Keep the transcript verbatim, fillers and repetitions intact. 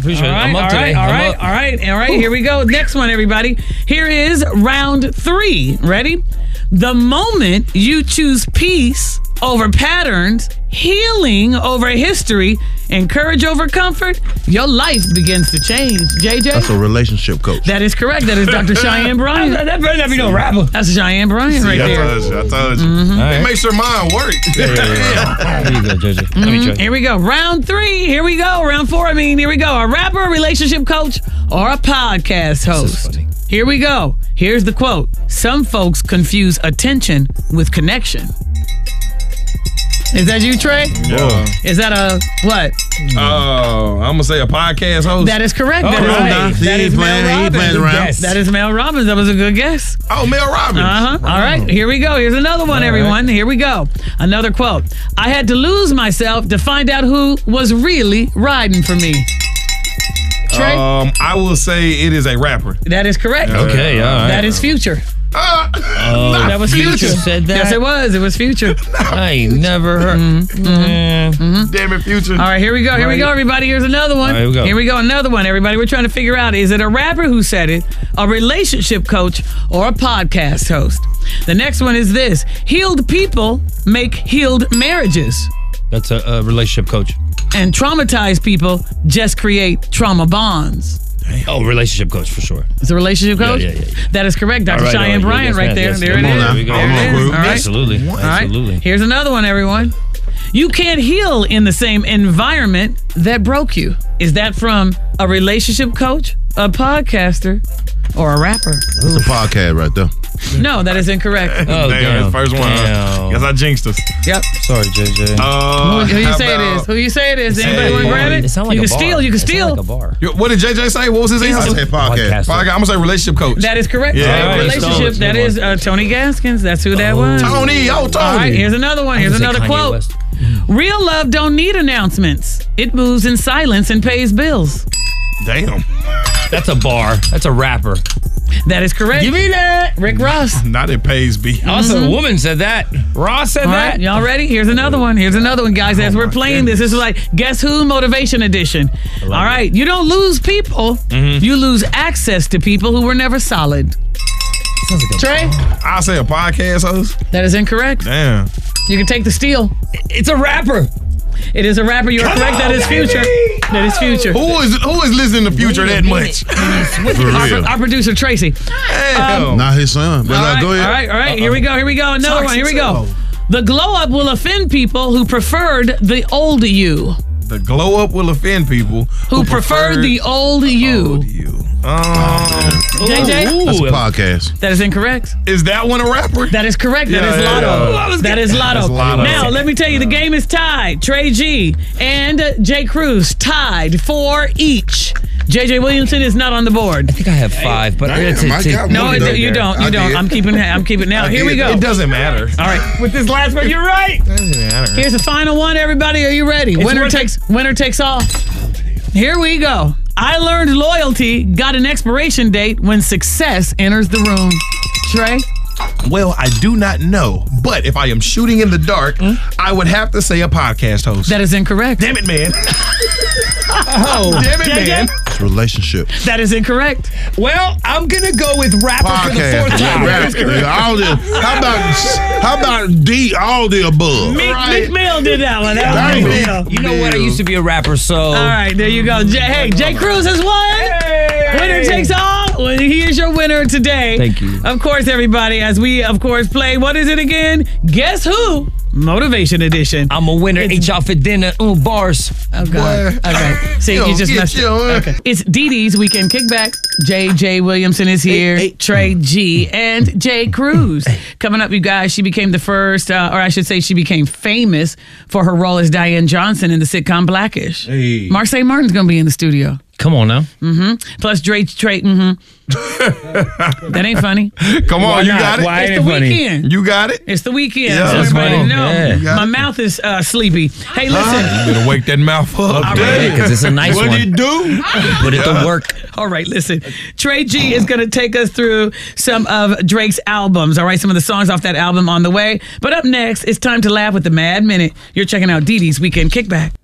appreciate all it. right, I'm up all today. right, all I'm right, up. all right, all right. Here we go. Next one, everybody. Here is round three. Ready? The moment you choose peace over patterns, healing over history, and courage over comfort, your life begins to change. J J? That's a relationship coach. That is correct. That is Doctor Cheyenne Bryant. That better not be no rapper. That's Cheyenne Bryant right I there. told you. I told you. Mm-hmm. It makes your mind work. Yeah, yeah, yeah. Here you go, J J. Let me Mhm. try. Here we go. Round three. Here we go. Round four. I mean, here we go. A rapper, a relationship coach, or a podcast host. Here we go. Here's the quote. Some folks confuse attention with connection. Is that you, Trey? Yeah. Is that a what? Oh, I'm gonna say a podcast host. That is correct. Oh, That is, come on, Doc. that He is ain't Mel playing- he ain't Robbins. playing around. Yes. That is Mel Robbins. That was a good guess. Oh, Mel Robbins. Uh-huh. All right. Here we go. Here's another one, All everyone. Here we go. Another quote. I had to lose myself to find out who was really riding for me. Trey? Um, I will say it is a rapper. That is correct. Okay, all right. That is Future. Uh, Oh, that was Future. said that? Yes, it was. It was Future. I ain't never heard. Mm-hmm. Damn it, Future. All right, here we go. Here we go, everybody. Here's another one. All right, here we go. Here we go. Another one, everybody. We're trying to figure out, is it a rapper who said it, a relationship coach, or a podcast host? The next one is this. Healed people make healed marriages. That's a, a relationship coach. And traumatized people just create trauma bonds. Oh, relationship coach for sure. It's a relationship coach? Yeah, yeah, yeah. That is correct. Doctor All right, Cheyenne all right. Bryant Yes, right yes, there. yes. There Come it on is. now. Here we go. There Come it on, is. crew. All right. Absolutely. All right. Absolutely. Here's another one, everyone. You can't heal in the same environment that broke you. Is that from a relationship coach, a podcaster, or a rapper? That's a podcast right there. No, that is incorrect. Oh, damn, damn. it's first one. Damn. Guess I jinxed us. Yep. Sorry, J J. Uh, who, who you how say it about- is? Who you say it is? Say Anybody it. want to grab it? It sound like you a can bar. steal. You can It sound steal. like a bar. Yo, What did J J say? What was his I answer? said podcast. Podcast. I'm gonna say relationship coach. That is correct. Yeah, Uh, all right, relationship. Stones, That good is uh, Tony Gaskins. That's who that was. Tony, oh Tony. All right, here's another one. I Here's was another gonna say Kanye quote. West. Real love don't need announcements. It moves in silence and pays bills. Damn. That's a bar. That's a rapper. That is correct. Give me that. Rick Ross. Not it pays B. Also, a woman said that. Ross said All that. right, y'all ready? Here's another one. Here's another one, guys. As we're playing this, this is like Guess Who Motivation Edition. All right, you don't lose people. You lose access to people who were never solid. Sounds like a Trey? bar. I say a podcast host. That is incorrect. Damn. You can take the steal. It's a rapper. It is a rapper. You are Come correct. on, That is baby. Future. That is Future. Who is who is listening to Future that much? For Our, real. our producer, Tracy. Damn. Not his son. But All like, right, go ahead. all right, all right. Here we go. Here we go. Another one. Here we go. The glow up will offend people who preferred the old you. The glow up will offend people Who, preferred the old you. old you. Um, J J? That's a podcast. That is incorrect. is that one a rapper? That is correct. That Yeah, is yeah, Lotto. yeah. That is Lotto. That's Lotto. Now, let me tell you, the game is tied. Trey G and Jay Cruz tied for each. J J Williamson is not on the board. I think I have five, but Damn, it's, it's, I it's, got No, one. it, you don't. You I don't. did. I'm keeping. I'm keeping. Now, I here we did. go. It doesn't matter. All right. With this last one, you're right. It doesn't matter. Here's the final one, everybody. Are you ready? Winner worth takes winner takes all. Here we go. I learned loyalty got an expiration date when success enters the room. Trey? Well, I do not know, but if I am shooting in the dark, I would have to say a podcast host. That is incorrect. Damn it, man. oh, Damn it, J J? man. It's relationship. That is incorrect. well, I'm going to go with rapper for the Podcast. fourth time. Yeah, rap. Yeah, all the, how about how about D? All the above. Meek, Right. Meek Mill did that one. That was Dang. Meek Mill. You know what? I used to be a rapper, so. All right, there you go. J- hey, Jay Cruz has won. Winner takes all. Well, he is your winner today. Thank you. Of course, everybody, as we, of course, play, what is it again? Guess Who? Motivation Edition. I'm a winner. Ate y'all for dinner. Ooh, bars. Oh, God. Boy. Okay. See, Yo, you just get messed your- it. Okay. It's Dee Dee's Weekend Kickback. J J Williamson is here. Hey, hey. Trey G and Jay Cruz. Coming up, you guys, she became the first, uh, or I should say, she became famous for her role as Diane Johnson in the sitcom Blackish. Hey. Marseille Martin's going to be in the studio. Come on now. Plus Dre, Trey, mm-hmm. That ain't funny. Come on, Why you not? got it. Why It's ain't the it funny? weekend. You got it. It's the weekend. Yeah, so that's everybody funny. know. Yeah. You got My it. mouth is uh, sleepy. Hey, listen. You better wake that mouth up. Yeah, because it's a nice What one. did you do? Put it to work. All right, listen. Trey G is going to take us through some of Drake's albums. All right, some of the songs off that album on the way. But up next, it's time to laugh with the Mad Minute. You're checking out Dee Dee's Weekend Kickback.